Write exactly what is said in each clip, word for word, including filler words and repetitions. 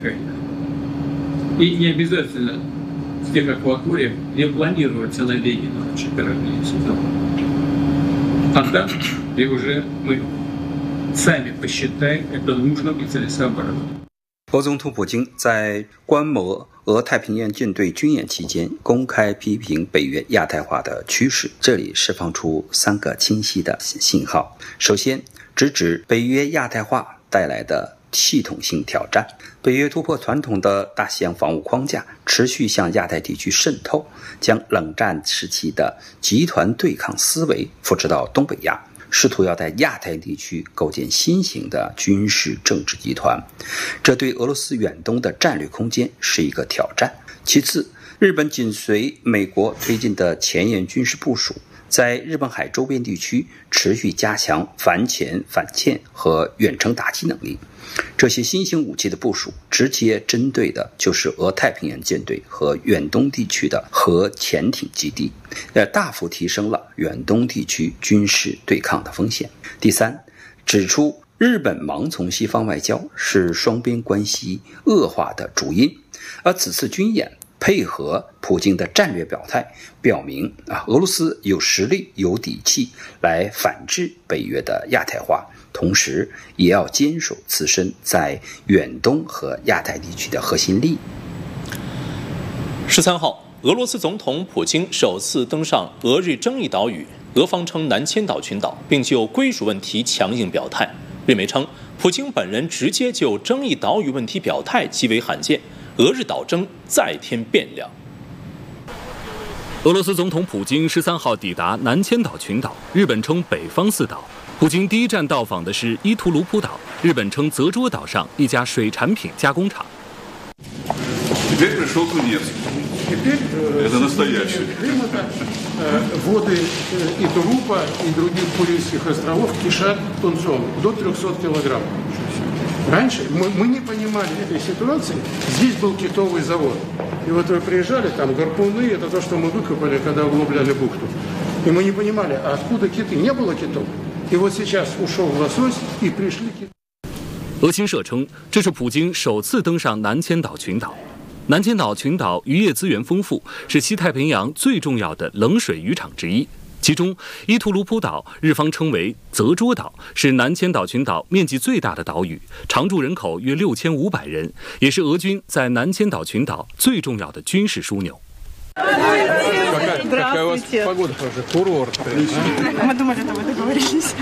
И не обязательно в тех акваториях, где планируется наведение наших кораблей сюда. А там, где уже мы сами посчитаем это нужным и целесообразным. 俄总统普京在观摩俄太平洋舰队军演期间，公开批评北约亚太化的趋势。这里释放出三个清晰的信号：首先，直指北约亚太化带来的系统性挑战。北约突破传统的大西洋防务框架，持续向亚太地区渗透，将冷战时期的集团对抗思维复制到东北亚。试图要在亚太地区构建新型的军事政治集团，这对俄罗斯远东的战略空间是一个挑战。其次，日本紧随美国推进的前沿军事部署，在日本海周边地区持续加强反潜、反舰和远程打击能力。这些新型武器的部署，直接针对的就是俄太平洋舰队和远东地区的核潜艇基地，也大幅提升了远东地区军事对抗的风险。第三，指出日本盲从西方外交是双边关系恶化的主因，而此次军演配合普京的战略表态，表明啊，俄罗斯有实力、有底气来反制北约的亚太化，同时也要坚守自身在远东和亚太地区的核心利益。 十三号，俄罗斯总统普京首次登上俄日争议岛屿，俄方称南千岛群岛，并就归属问题强硬表态。日媒称，普京本人直接就争议岛屿问题表态极为罕见。俄日岛争再添变量。俄罗斯总统普京十三号抵达南千岛群岛，日本称北方四岛。普京第一站到访的是伊图卢普岛，日本称泽捉岛上一家水产品加工厂。 Теперь пришел тунец. Теперь это настоящий. Воды Итурупа и других Курильских островов кишат тунцом до трехсот килограмм. Раньше мы, мы не понимали этой ситуации. Здесь был китовый завод. И вот вы приезжали, там гарпуны, это то, что мы выкопали, когда углубляли бухту. И мы не понимали, а откуда киты? Не было китов. И вот сейчас ушел лосось, и пришли киты. 俄新社称，这是普京首次登上南千岛群岛。南千岛群岛渔业资源丰富，是西太平洋最重要的冷水渔场之一。其中，伊图卢普岛日方称为泽捉岛，是南千岛群岛面积最大的岛屿，常住人口约六千五百人，也是俄军在南千岛群岛最重要的军事枢纽。 Здравствуйте. Погода хорошая, курорт. Мы думали, что вы договорились.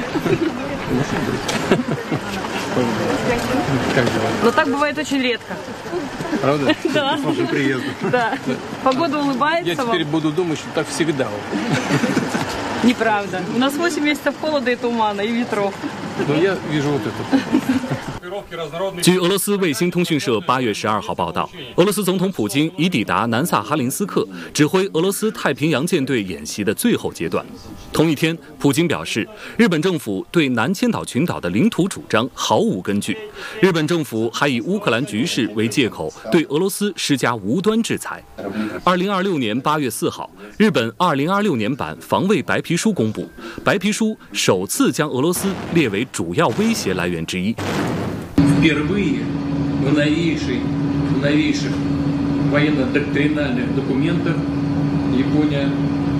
Но так бывает очень редко. Правда? Да. С вашим приездом. Да. Погода улыбается вам. Я теперь буду думать, что так всегда. Неправда. У нас восемь месяцев холода и тумана, и ветров. Но я вижу вот это. 据俄罗斯卫星通讯社八月十二号报道，俄罗斯总统普京已抵达南萨哈林斯克，指挥俄罗斯太平洋舰队演习的最后阶段。同一天，普京表示，日本政府对南千岛群岛的领土主张毫无根据。日本政府还以乌克兰局势为借口，对俄罗斯施加无端制裁。二零二六年八月四号，日本二零二六年版防卫白皮书公布，白皮书首次将俄罗斯列为主要威胁来源之一。 Впервые в новейших, в новейших военно-доктринальных документах Япония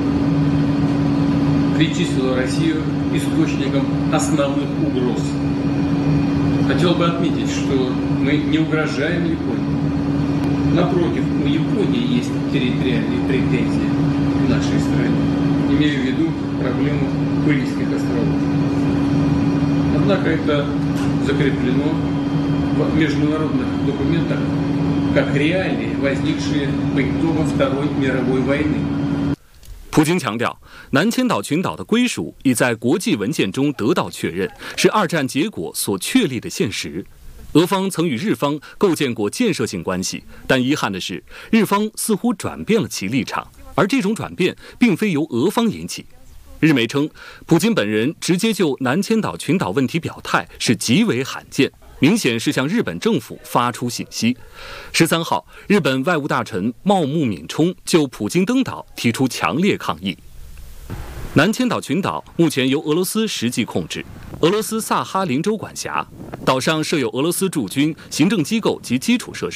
причислила Россию источником основных угроз. Хотел бы отметить, что мы не угрожаем Японии. Напротив, у Японии есть территориальные претензии к нашей стране. Имею в виду проблему Курильских островов. Однако это закреплено в международных документах как реалии, возникшие по итогам Второй мировой войны. 普京强调，南千岛群岛的归属已在国际文件中得到确认，是二战结果所确立的现实。俄方曾与日方构建过建设性关系，但遗憾的是，日方似乎转变了其立场，而这种转变并非由俄方引起。日媒称，普京本人直接就南千岛群岛问题表态是极为罕见。 明显是向日本政府发出信息。十三号，日本外务大臣茂木敏充就普京登岛提出强烈抗议。南千岛群岛目前由俄罗斯实际控制，俄罗斯萨哈林州管辖，岛上设有俄罗斯驻军、行政机构及基础设施。